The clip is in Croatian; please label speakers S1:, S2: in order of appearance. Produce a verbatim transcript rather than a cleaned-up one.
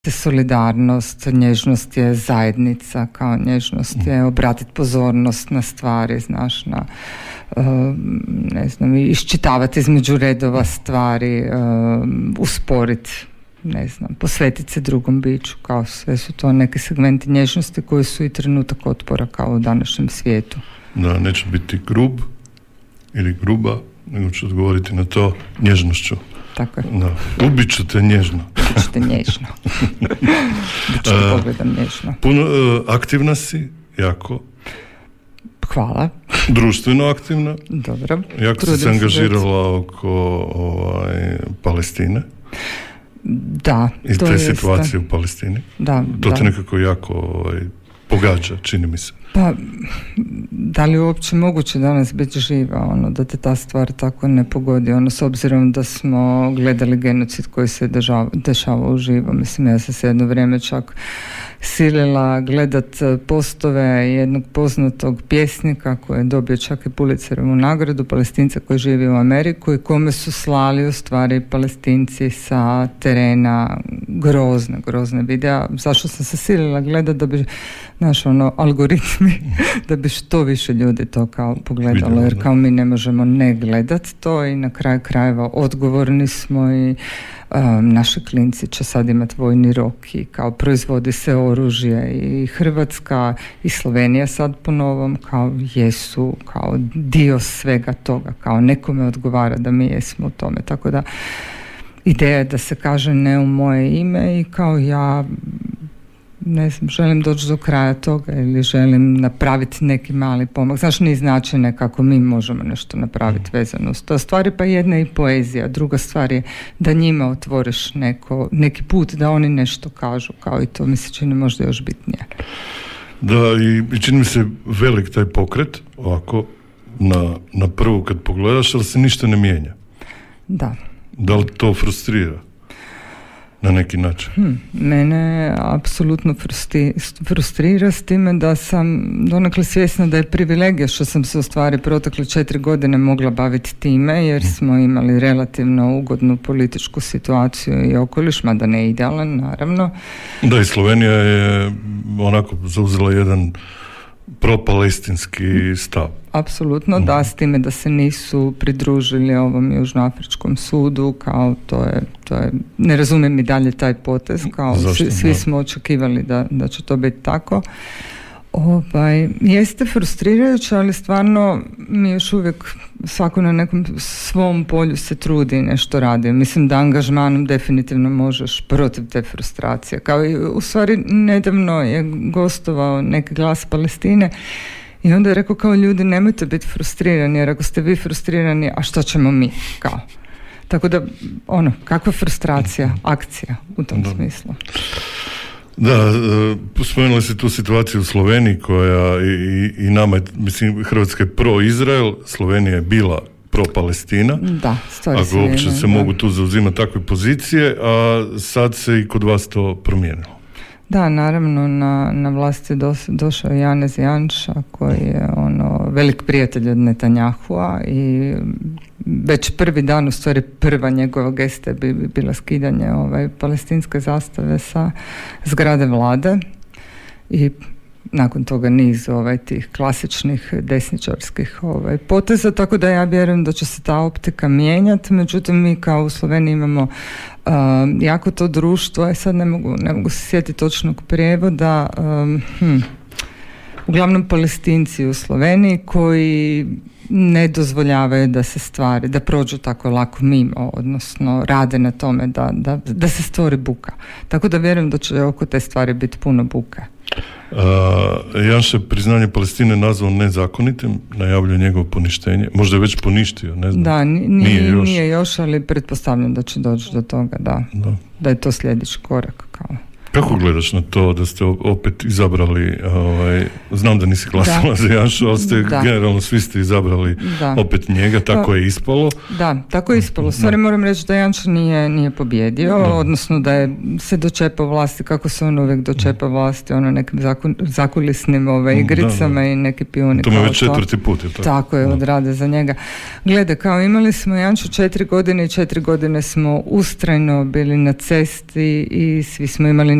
S1: solidarnost, nježnost je zajednica, kao nježnost je obratiti pozornost na stvari, znaš, na uh, ne znam, iščitavati između redova stvari, uh, usporiti, ne znam, posvetiti se drugom biću, kao sve su to neke segmenti nježnosti koji su i trenutak otpora kao u današnjem svijetu.
S2: Da, neću biti grub ili gruba, nego ću odgovoriti na to nježnošću.
S1: Tako je.
S2: Da. Ubit ću te nježno.
S1: Ubit ću te nježno. Ubit ću te pogledam nježno.
S2: Puno uh, aktivna si, jako.
S1: Hvala.
S2: Društveno aktivna.
S1: Dobro.
S2: Jako
S1: Trudim
S2: si se angažirala oko ovaj, Palestine.
S1: Da.
S2: I
S1: to
S2: te
S1: jeste.
S2: situacije u Palestini.
S1: Da,
S2: to
S1: da.
S2: te nekako jako ovaj, pogađa, čini mi se.
S1: Pa, da li je uopće moguće danas biti živa, ono, da te ta stvar tako ne pogodi, ono, s obzirom da smo gledali genocid koji se dešava, dešava uživo. Mislim, ja sam se jedno vrijeme čak silila gledat postove jednog poznatog pjesnika koji je dobio čak i Pulitzerovu nagradu, Palestinca koji živi u Ameriku i kome su slali u stvari Palestinci sa terena grozne, grozne videa. Zašto sam se silila gledat? Da bi, znaš, ono, algoritmi, da bi što više ljudi to kao pogledalo, jer kao mi ne možemo ne gledat to i na kraju krajeva odgovorni smo i Um, naši klinci će sad imati vojni rok i kao proizvodi se oružje i Hrvatska i Slovenija sad po novom kao jesu kao dio svega toga, kao nekome odgovara da mi jesmo u tome, tako da ideja je da se kaže ne u moje ime i kao ja ne znam, želim doći do kraja toga ili želim napraviti neki mali pomak. Znaš, niz načine kako mi možemo nešto napraviti vezano s to stvari, pa jedna i poezija. Druga stvar je da njima otvoriš neko, neki put da oni nešto kažu, kao i to mi se čini možda još bitnije.
S2: Da, i čini mi se velik taj pokret, ovako, na, na prvu kad pogledaš, ali se ništa ne mijenja.
S1: Da.
S2: Da li to frustrira? Na neki način.
S1: Hmm, mene apsolutno frustri, frustrira s time da sam donekle svjesna da je privilegija što sam se u stvari protekle četiri godine mogla baviti time, jer smo imali relativno ugodnu političku situaciju i okoliš, mada ne idealan, naravno.
S2: Da, i Slovenija je onako zauzela jedan propalestinski stav.
S1: Apsolutno, mm. da, s time da se nisu pridružili ovom Južnoafričkom sudu, kao to je, to je, ne razumijem i dalje taj potez, kao svi, svi smo očekivali da, da će to biti tako. Ovaj, jeste frustrirajuće, ali stvarno mi još uvijek svako na nekom svom polju se trudi i nešto radi. Mislim da angažmanom definitivno možeš protiv te frustracije. Kao i u stvari nedavno je gostovao neki Glas Palestine i onda je rekao kao ljudi nemojte biti frustrirani, jer ako ste vi frustrirani, a što ćemo mi? Kao. Tako da, ono, kakva frustracija, akcija u tom da. smislu.
S2: Da, spomenuli se tu situaciju u Sloveniji koja i, i, i nama je, mislim, Hrvatska je pro-Izrael, Slovenija je bila pro-Palestina.
S1: Da, stvari
S2: ako uopće se da. mogu tu zauzimati takve pozicije, a sad se i kod vas to promijenilo.
S1: Da, naravno, na, na vlast je dos, došao Janez Janša, koji je ono velik prijatelj od Netanjahua i već prvi dan, u stvari prva njegova gesta bi bila skidanje ovaj, palestinske zastave sa zgrade vlade i nakon toga niz ovaj, tih klasičnih desničarskih ovaj, poteza, tako da ja vjerujem da će se ta optika mijenjati, međutim mi kao u Sloveniji imamo uh, jako to društvo, ja sad ne mogu, ne mogu se sjetiti točnog prijevoda, um, hm, uglavnom Palestinci u Sloveniji koji ne dozvoljavaju da se stvari, da prođu tako lako mimo, odnosno rade na tome da, da, da se stvori buka. Tako da vjerujem da će oko te stvari biti puno buke.
S2: Uh, Janša je priznanje Palestine nazvao nezakonitim, najavljuje njegovo poništenje. Možda je već poništio, ne znam.
S1: Da, n- nije,
S2: nije, još.
S1: nije još, ali pretpostavljam da će doći do toga, da. Da, da je to sljedeći korak. Kao.
S2: Kako gledaš na to da ste opet izabrali, ovaj, znam da nisi glasala da. za Janšu, ali ste da. generalno svi ste izabrali da. opet njega, tako no, je ispalo.
S1: Da, tako je ispalo. Stvari moram reći da Janša nije, nije pobjedio, da. odnosno da je se dočepao vlasti, kako se on uvijek dočepa vlasti, ono nekim zakul, zakulisnim ove, igricama da, da. i neki pioni.
S2: To mi je već četvrti put. Je tako,
S1: tako je, da. odrade za njega. Glede, kao imali smo Janšu četiri godine i četiri godine smo ustrajno bili na cesti i svi smo imali